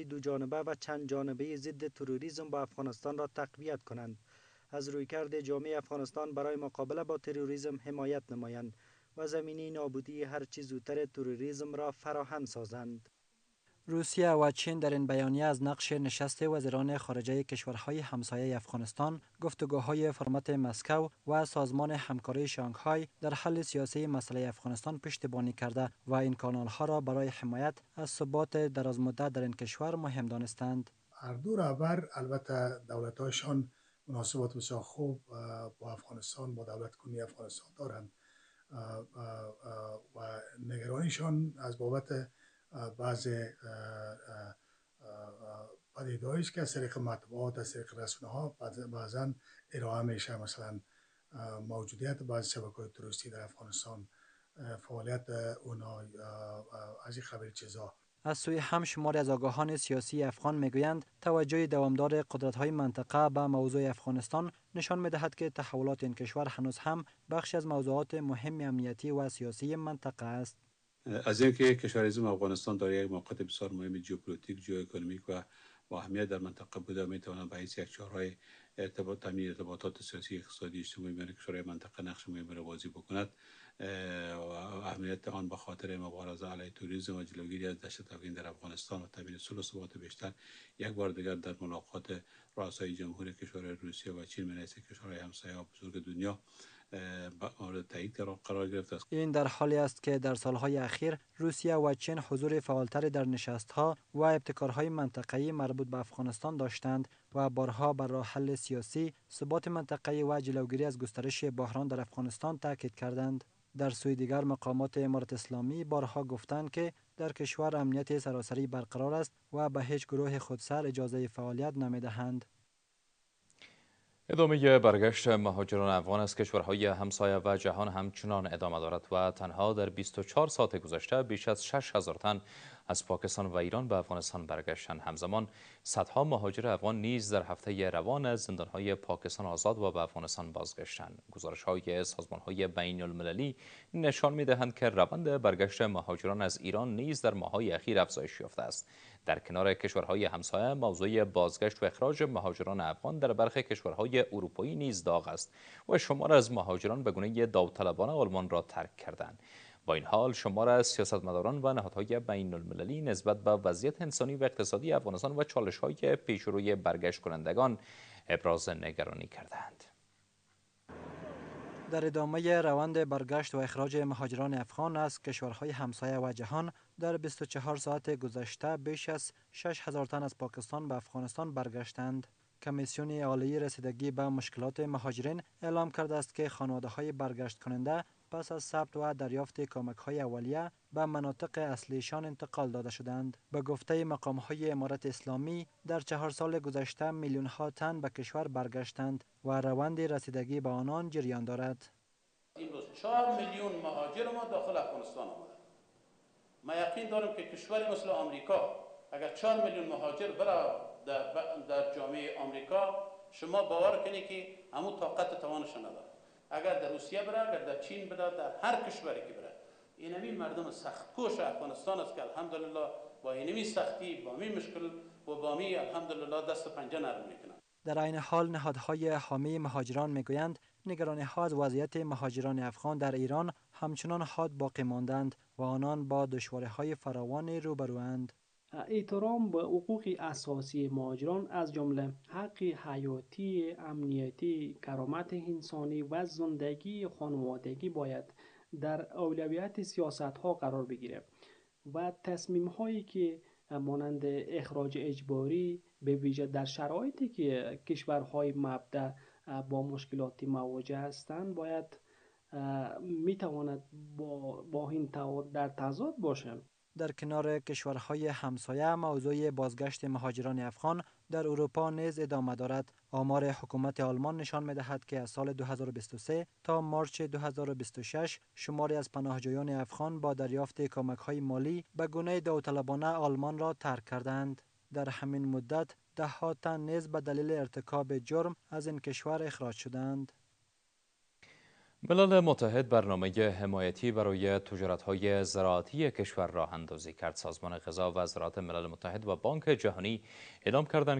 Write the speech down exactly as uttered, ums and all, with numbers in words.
دو جانبه و چند جانبه ضد تروریسم با افغانستان را تقویت کنند، از رویکرد جامعه افغانستان برای مقابله با تروریسم حمایت نمایند و زمینه نابودی هر چه زودتر تروریسم را فراهم سازند. روسیه و چین در این بیانیه از نقش نشست وزیران خارجه کشورهای همسایه افغانستان، گفتگوهای فرمت مسکو و سازمان همکاری شانگهای در حل سیاسی مسئله افغانستان پشتیبانی کرده و این کانالها را برای حمایت از ثبات درازمدت در این کشور مهم دانستند. هر دو رهبر البته دولت‌هایشان مناسبات بسیار خوب با افغانستان، با دولت کنی افغانستان دارند و نگرانیشان از بابت بعض پدیده‌هایی است که از طریق مطبوعات، از طریق رسانه‌ها بعضاً ارائه میشه، مثلا موجودیت بعضی شبکه‌های تروریستی در افغانستان، فعالیت اونا، از این قبیل چیزا. از سوی هم شماری از آگاهان سیاسی افغان میگویند توجه دوامدار قدرت‌های منطقه به موضوع افغانستان نشان می‌دهد که تحولات این کشور هنوز هم بخشی از موضوعات مهم امنیتی و سیاسی منطقه است. از اینکه کشورهای افغانستان در یک موقعیت بسیار مهم ژئوپلیتیک، ژئواکونومیک و با اهمیت در منطقه بوده، میتواند به حیث یک چهارراه ارتباط تامین ارتباطات سیاسی، اقتصادی، اجتماعی میان کشورهای منطقه نقش مهمی را بازی بکند. و اهمیت آن به خاطر مبارزه علیه تروریسم و جلوگیری از دهشت افکنی در افغانستان و تامین صلح و ثبات بیشتر یک بار دیگر در ملاقات رؤسای جمهور کشورهای روسیه و چین من حیث کشورهای همسایه و بزرگ دنیا مورد تایید قرار گرفته است. این در حالی است که در سالهای اخیر روسیه و چین حضور فعالتری در نشست‌ها و ابتکارهای منطقه‌ای مربوط به افغانستان داشتند و بارها بر راه حل سیاسی، ثبات منطقه‌ای و جلوگیری از گسترش بحران در افغانستان تاکید کردند. در سوی دیگر مقامات امارت اسلامی بارها گفتند که در کشور امنیت سراسری برقرار است و به هیچ گروه خودسر اجازه فعالیت نمی‌دهند. ادامه برگشت مهاجران افغان از کشورهای همسایه و جهان همچنان ادامه دارد و تنها در بیست و چهار ساعت گذشته بیش از شش هزار تن از پاکستان و ایران به افغانستان برگشتند. همزمان صدها مهاجر افغان نیز در هفته روان از زندانهای پاکستان آزاد و به افغانستان بازگشتند. گزارش‌های سازمان‌های بین المللی نشان می‌دهند که روند برگشت مهاجران از ایران نیز در ماه‌های اخیر افزایش یافته است. در کنار کشورهای همسایه، موضوع بازگشت و اخراج مهاجران افغان در برخی کشورهای اروپایی نیز داغ است و شمار از مهاجران به گونه داوطلبانه آلمان را ترک کردند. با این حال شمار از سیاستمداران و نهادهای بین المللی نسبت به وضعیت انسانی و اقتصادی افغانستان و چالش‌های پیشروی برگشت کنندگان ابراز نگرانی کردند. در ادامه روند برگشت و اخراج مهاجران افغان از کشورهای همسایه و جهان، در بیست و چهار ساعت گذشته بیش از شش هزار تن از پاکستان به افغانستان برگشتند. کمیسیون عالی رسیدگی به مشکلات مهاجرین اعلام کرده است که خانواده‌های برگشت کننده پس از ثبت و دریافت کمک‌های اولیه به مناطق اصلیشان انتقال داده شدند. به گفته مقام‌های امارت اسلامی، در چهار سال گذشته میلیون‌ها تن به کشور برگشتند و روند رسیدگی به آنان جریان دارد. امروز چهار میلیون مهاجر ما داخل افغانستان آمده. ما یقین دارم که کشوری مثل آمریکا اگر چهار میلیون مهاجر برای در, در جامعه آمریکا، شما باور کنید که همون طاقت توانش نداره. اگر در روسیه بره، اگر در چین بره، در هر کشوری که بره، این همین مردم سخت کوش افغانستان است که الحمدلله با اینمی سختی، با می مشکل و با می الحمدلله دست پنجه نرم میکنند. در عین حال نهادهای حامی مهاجران میگویند نگرانی‌ها از وضعیت مهاجران افغان در ایران همچنان حاد باقی ماندند و آنان با دشواری‌های فراوان روبروند. احترام به حقوق اساسی مهاجران از جمله حق حیاتی، امنیتی، کرامت انسانی و زندگی خانوادگی باید در اولویت سیاست‌ها قرار بگیرد و تصمیم‌هایی که مانند اخراج اجباری به ویژه در شرایطی که کشورهای مبدأ با مشکلاتی مواجه هستند باید میتواند با با این در تضاد باشند. در کنار کشورهای همسایه، موضوع بازگشت مهاجران افغان در اروپا نیز ادامه دارد. آمار حکومت آلمان نشان می‌دهد که از سال دو هزار و بیست و سه تا مارچ دو هزار و بیست و شش شماری از پناهجویان افغان با دریافت کمک‌های مالی به گونه داوطلبانه آلمان را ترک کردند. در همین مدت ده‌ها تن نیز به دلیل ارتکاب جرم از این کشور اخراج شدند. ملل متحد برنامه حمایتی برای تجارت‌های زراعتی کشور راه اندازی کرد. سازمان غذا و زراعت ملل متحد و بانک جهانی اعلام کردند